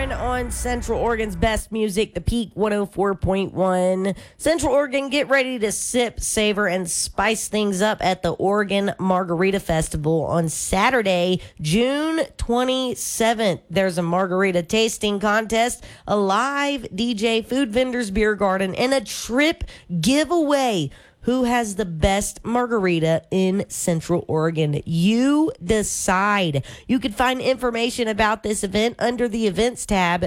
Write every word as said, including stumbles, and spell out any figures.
on on Central Oregon's best music, the Peak one oh four point one. Central Oregon, get ready to sip, savor, and spice things up at the Oregon Margarita Festival on Saturday, June twenty-seventh. There's a margarita tasting contest, a live D J, food vendors, beer garden, and a trip giveaway. Who has the best margarita in Central Oregon? You decide. You can find information about this event under the events tab